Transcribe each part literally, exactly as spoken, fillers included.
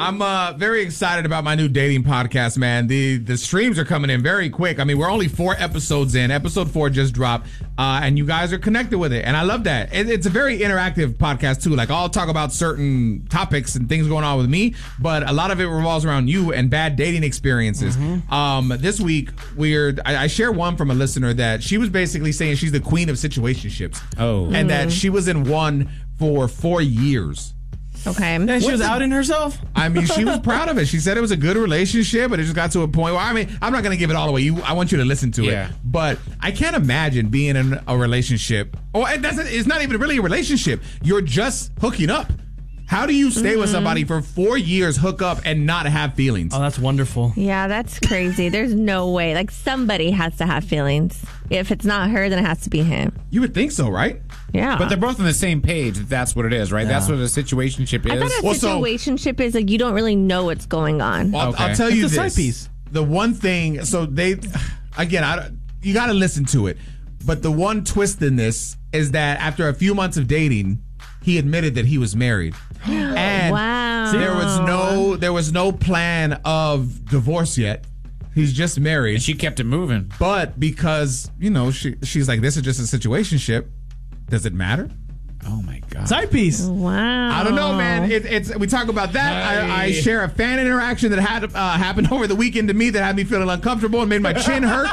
I'm uh, very excited about my new dating podcast, man. The the streams are coming in very quick. I mean, we're only four episodes in. Episode four just dropped, uh, and you guys are connected with it, and I love that. It, it's a very interactive podcast too. Like, I'll talk about certain topics and things going on with me, but a lot of it revolves around you and bad dating experiences. Mm-hmm. Um, this week, we're I, I share one from a listener that she was basically saying she's the queen of situationships. Oh, and mm. that she was in one for four years. Okay. And she What's was the- outing herself? I mean, she was proud of it. She said it was a good relationship, but it just got to a point where, I mean, I'm not going to give it all away. You, I want you to listen to Yeah. it. But I can't imagine being in a relationship. Or it doesn't, it's not even really a relationship. You're just hooking up. How do you stay Mm-hmm. with somebody for four years, hook up, and not have feelings? Oh, that's wonderful. Yeah, that's crazy. There's no way. Like, somebody has to have feelings. If it's not her, then it has to be him. You would think so, right? Yeah. But they're both on the same page. If that's what it is, right? Yeah. That's what a situationship is. I thought a Well, so- situationship is like you don't really know what's going on. Well, I'll, Okay. I'll tell you It's a this. side piece. The one thing, so they, again, I, you got to listen to it. But the one twist in this is that after a few months of dating, he admitted that he was married. And Wow. there was no there was no plan of divorce yet. He's just married. And she kept it moving. But because, you know, she she's like, this is just a situationship, does it matter? Oh my god. Side piece. Wow. I don't know, man. It, it's we talk about that. I, I share a fan interaction that had uh, happened over the weekend to me that had me feeling uncomfortable and made my chin hurt.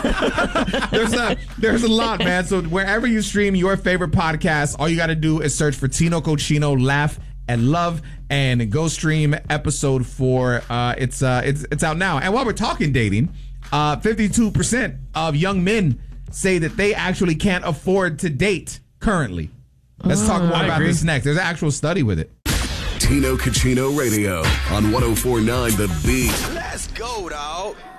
there's a there's a lot, man. So wherever you stream your favorite podcast, all you got to do is search for Tino Cochino, Laugh and Love, and go stream episode four. Uh, it's uh, it's it's out now. And while we're talking dating, uh, fifty-two percent of young men say that they actually can't afford to date currently. Let's talk more I about agree. this next. There's an actual study with it. Tino Cochino Radio on one oh four point nine The Beat. Let's go, dog.